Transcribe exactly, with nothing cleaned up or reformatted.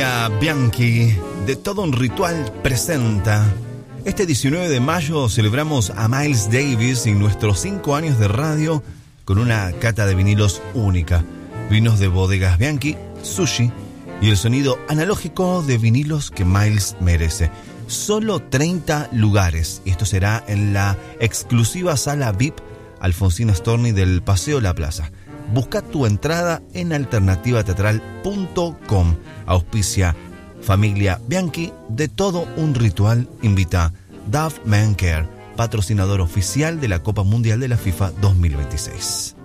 Familia Bianchi, de todo un ritual, presenta. Este diecinueve de mayo celebramos a Miles Davis y nuestros cinco años de radio con una cata de vinilos única. Vinos de bodegas Bianchi, sushi y el sonido analógico de vinilos que Miles merece. Solo treinta lugares, y esto será en la exclusiva sala V I P Alfonsina Storni del Paseo La Plaza. Busca tu entrada en alternativa teatral punto com. Auspicia Familia Bianchi, de todo un ritual. Invita Dove Men Care, patrocinador oficial de la Copa Mundial de la FIFA dos mil veintiséis.